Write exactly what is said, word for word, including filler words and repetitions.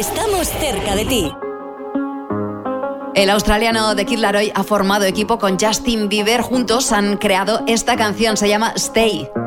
estamos cerca de ti. El australiano The Kid Laroi ha formado equipo con Justin Bieber. Juntos han creado esta canción, se llama Stay.